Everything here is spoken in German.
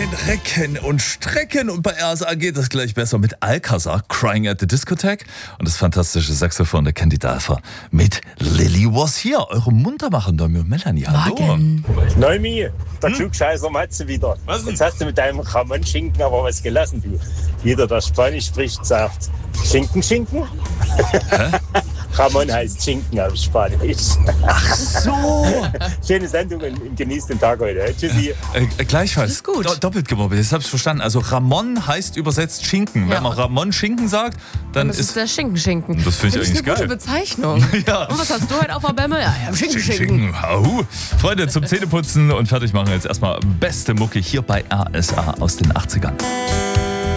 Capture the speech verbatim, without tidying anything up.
ein Recken und Strecken und bei R S A geht es gleich besser mit Alcazar, Crying at the Discotheque und das fantastische Saxophon der Candy Dulfer mit Lily Was Here, eure Muntermacher Noemi und Melanie. Hallo. Morgen. Noemi, der Klugscheißer Matze wieder. Was denn? Jetzt hast du mit deinem Ramon-Schinken aber was gelassen, du. Jeder, der Spanisch spricht, sagt Schinken, Schinken. Hä? Ramon heißt Schinken auf Spanisch. Ach so. Schöne Sendung und, und genießt den Tag heute. Tschüssi. Äh, äh, gleichfalls. Ist gut. Do- doppelt gemobbelt, das habe ich verstanden. Also Ramon heißt übersetzt Schinken. Ja. Wenn man Ramon Schinken sagt, dann Das ist... ist der Schinken-Schinken. Das finde ich eigentlich eine gute geil. Bezeichnung. Ja. Und was hast du heute auf der Bämme? Ja, ja, Schinken-Schinken. Au. Freunde, zum Zähneputzen und fertig machen jetzt erstmal beste Mucke hier bei R S A aus den achtzigern.